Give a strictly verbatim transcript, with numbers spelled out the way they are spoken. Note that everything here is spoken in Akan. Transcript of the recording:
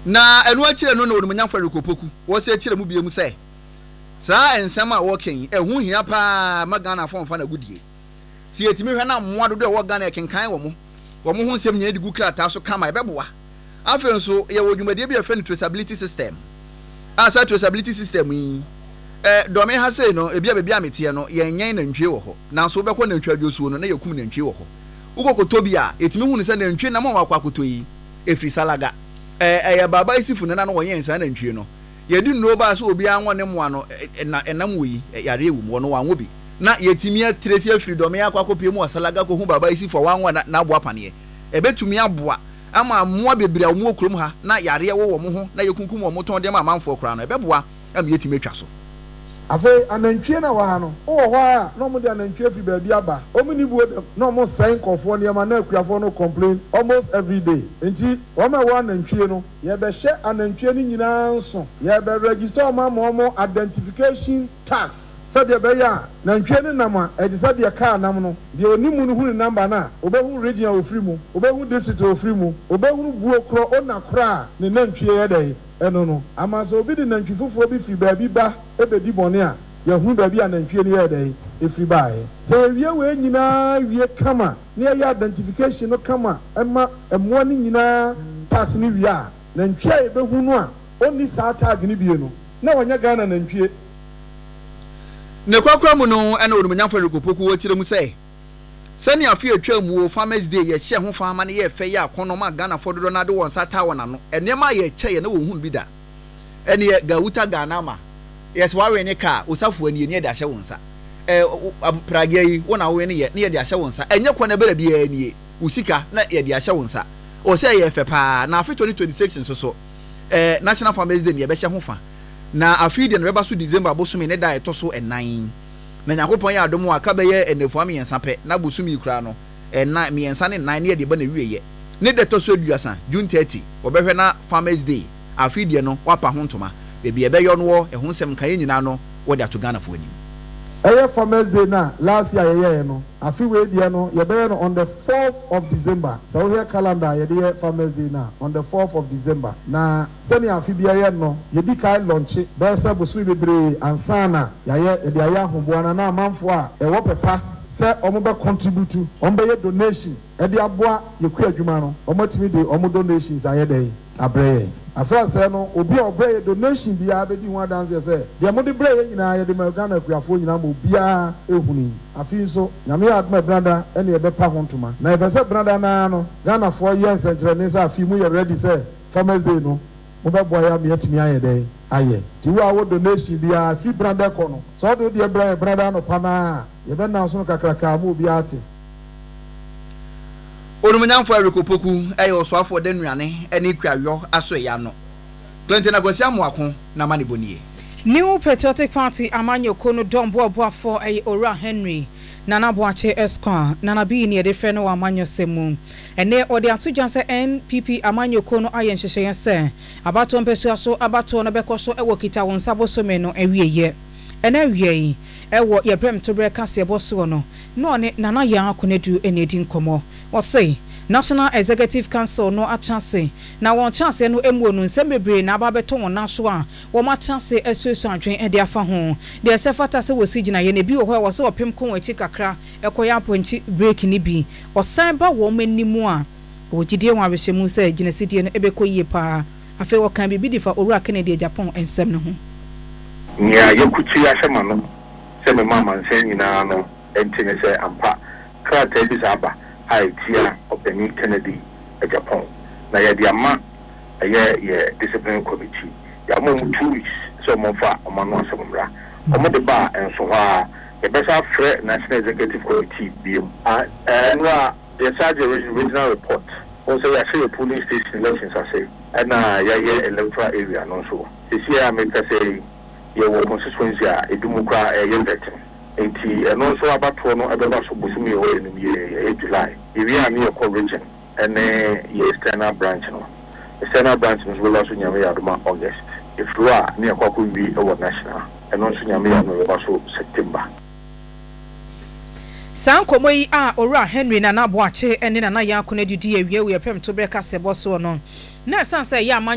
na enu akire no na onumanyafo rekopoku wo se akire mu biemu se saa ensem a wo ken ehu hia pa magana fonfa na gudie si etimi hwe na mmoa dodo wo Ghana kenkan wo mo wo mo ho nsem nya digu krata so kama ebeboa afen so ye wo dwumade bi afa traceability system asa traceability system yi eh dome ha sei no ebi abia metie no ye nyen na ntwe wo ho na so beko na ntwa adwosuo no na yekum na ntwe wo ho ukokoto bia etimi hu ne se na ntwe na mo wakwa koto yi efri salaga eh eh baba isifu na na wo yen sa na ntwe no ye di no ba so obi anwo ne moa no na enam wo yi yare ewu mo no wanwo bi na yetimi atresi afiri dome akwa kopie mu salaga ko hu baba isifu wanwo na na boa pane ebetumi aboa ama moa bebre awu okrom ha na yare wo wo mo ho na yekunkum wo mo ton de ma amanfo kra no ebeboa am yetimi atwa so afa anantwie na wa ha no o ho a no mo de anantwie fi ba bi aba o mu ni buo dem no mo sign kofo ne ma na akuafo no complain almost every day enti o ma wa anantwie no ye be hye anantwie ni nyina nso ye be register ma mo identification tax sabe be ya nantwie ni nama e je sabe ka nam no de onimu no hu ni number na obehu regional ofri mu obehu district ofri mu obehu buo kro ona kra ne nantwie ye dai eno no ama so obi de nantwi fofo bi fi ba bi ba ebedi bone a ye hu ba bi anantwie ni ye dai efri ba ye se wie we nyina wie kama ne ya identification no kama ema emo ni nyina tax ni wie a nantwie e be hu no a oni sa tag ni bie no na wonya Ghana nantwie ne kwakwa mu no ena onumanyafo rekopoku wo tire mu se sani afi atwa mu farmers day ye hye ho fama ne ye fe ye akono ma Ghana fododo na de won sata wona no enema ye che ye na wo hu bi da ene ye gawuta Ghana ma yes wa we ne ka osafo ani ne de ahye wonsa eh prage yi wona we ne ye ne ye de ahye wonsa enye kwana bere bi ye nie usika na ye de ahye wonsa o se ye fe pa na afi twenty twenty-six nso so eh national farmers day ne ye be hye ho fa na afide no beba so December bosumi ne da eto so enan na nyakopon ya adom aka be ye enefu am yensa pe na bosumi kura no ena me yensa ne nan ne de ba na wieye ne de to so aduasa June thirty obehwe na Farmers Day afide no wapa ho ntoma bebi ebe yo no wo ehun sem kan nyina no wo de ato Ghana fo ani eye Farmers Day na last year ye no afi we dia no ye be no on the fourth of December so here calendar ye dey Farmers Day na on the fourth of December na sani afi bia ye no ye di kai launch be se bosumi bebre ansana ya ye ye dia ya hoboana na amanfo a e wo pepa se omo be contribute omo be donation e di aboa ye ku adwuma no omo timi de omo donations aye dey abre afra se no obi obre donation bia be di ho dance se de mo de bre ye nyina ye de ma Ghana kuafo nyina mo bia ehuni afi so nyame adma brada ene e be pa hontoma na e be se brada na no Ghana fo ye nsenkyere ne se afi mu ye ready se Farmers Day no mo be boy ya me atimi aye dey aye ti wa wo donation bia afi brada ko no so do de bra brada no pa na ye be na so no kakraka mo bia ate onumanyafo rekopoku eyo so afo de nuane ene kwayo aso ya no Clinton agosia moako na mani bonie New Patriotic Party amanyoko no dombo boafo ey Ora Henry Nana Boache Esquire Nana bi ni de frɛ no amanyo semu ene ode atodwan sɛ N P P amanyoko no ayen hyehyɛ sɛ abato mpɛsua so abato no bɛkɔ so ɛwɔ kita won sabo so me no awieye ene awiei ɛwɔ yebrem to bre kase boso no no ne Nana ya akonedu enedi nkomo wɔsɛ National Executive Council no a chance na won chance no emu no nsɛmbebre na aba beto won naso a wo ma chance esuesu adwen e de afa ho de sefata se wo sigina ye ne bi wo ho wo se opem kon wachi kakra ekoya ponchi break ni bi osan ba wo manimu a wo gidie won abehemu se ginesidie no ebekɔ yie pa afa wo kan bibi difa Owura Kennedy Japan ensɛm no ho nya yekuti asema no se me mama nsɛn nyina no entene se ampa krata bi saba idea of the new Kennedy at Japan. Na ya di ama aye ye discipline committee. Ya mo two weeks so mo fa o ma no asomra. O mo de ba enso ha e be sa frɛ National Executive Committee bi ah enwa the Sergeant original report. Also ya say police station elections say and na ya ye electoral area no so. This year me ka say ye wo constituency a edumu kwa e ye vetting. Enti eno so abato no ebeba so bosumi e ho enum ye e July ewi ami e ko region ene ye external branch no external branch no so la so nyame ya doma August if you are ne akwa wi e wo national eno so nyame ya no eba so September San komoyi a Owura Henry Nana Boache ene Nana ya akonedu di ewie we pem to breka sebo so no na san say ya